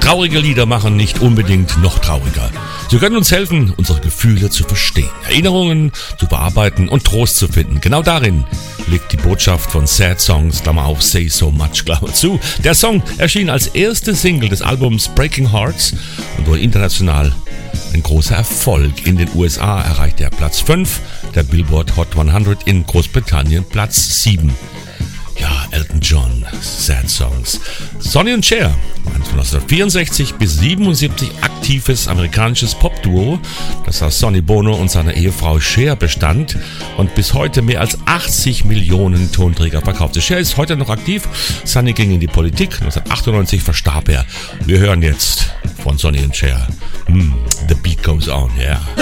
Traurige Lieder machen nicht unbedingt noch trauriger. Sie können uns helfen, unsere Gefühle zu verstehen, Erinnerungen zu bearbeiten und Trost zu finden. Genau darin liegt die Botschaft von Sad Songs, Klammer auf, Say So Much, Klammer zu. Der Song erschien als erste Single des Albums Breaking Hearts und wurde international ein großer Erfolg. In den USA erreichte er Platz 5, der Billboard Hot 100, in Großbritannien Platz 7. Ja, Elton John, Sad Songs. Sonny und Cher, ein von 1964 bis 1977 aktives amerikanisches Popduo, das aus Sonny Bono und seiner Ehefrau Cher bestand und bis heute mehr als 80 Millionen Tonträger verkaufte. Cher ist heute noch aktiv, Sonny ging in die Politik, 1998 verstarb er. Wir hören jetzt von Sonny und Cher, The Beat Goes On, yeah.